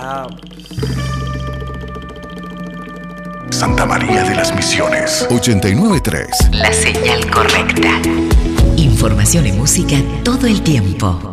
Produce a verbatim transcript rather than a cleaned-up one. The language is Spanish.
Ah. Santa María de las Misiones, ochenta y nueve punto tres. La señal correcta. Información y música todo el tiempo.